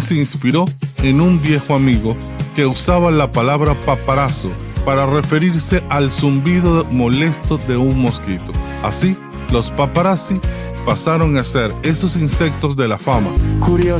se inspiró en un viejo amigo que usaba la palabra paparazzo para referirse al zumbido molesto de un mosquito. Así, los paparazzi pasaron a ser esos insectos de la fama. Curioso.